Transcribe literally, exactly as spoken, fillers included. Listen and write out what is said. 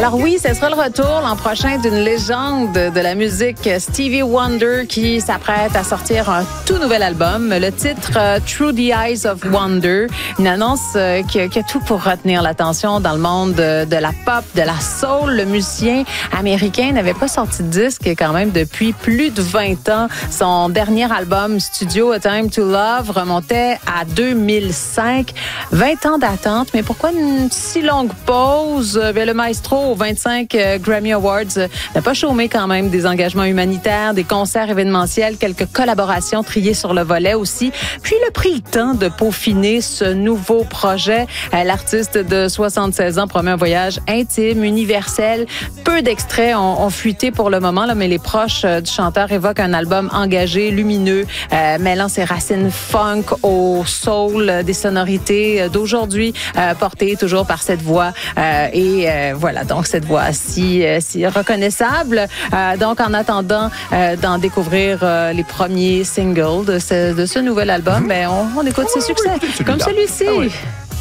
Alors oui, ce sera le retour l'an prochain d'une légende de la musique, Stevie Wonder, qui s'apprête à sortir un tout nouvel album. Le titre euh, Through the Eyes of Wonder, une annonce euh, qui, a, qui a tout pour retenir l'attention dans le monde de, de la pop, de la soul. Le musicien américain n'avait pas sorti de disque quand même depuis plus de vingt ans. Son dernier album studio, A Time to Love, remontait à deux mille cinq. vingt ans d'attente, mais pourquoi une si longue pause? Bien, le maestro aux vingt-cinq euh, Grammy Awards euh, n'a pas chômé quand même des engagements humanitaires, des concerts événementiels, quelques collaborations triées sur le volet aussi. Puis il a pris le temps de peaufiner ce nouveau projet. Euh, l'artiste de soixante-seize ans promet un voyage intime, universel. Peu d'extraits ont, ont fuité pour le moment, là, mais les proches euh, du chanteur évoquent un album engagé, lumineux, euh, mêlant ses racines funk au soul, euh, des sonorités euh, d'aujourd'hui, euh, portées toujours par cette voix. Euh, et euh, voilà, donc cette voix si, euh, si reconnaissable. Euh, donc en attendant euh, d'en découvrir euh, les premiers singles de ce, de ce nouvel album, mm-hmm. ben, on, on écoute oh, ses succès, oui, comme celui-ci. Ah, oui.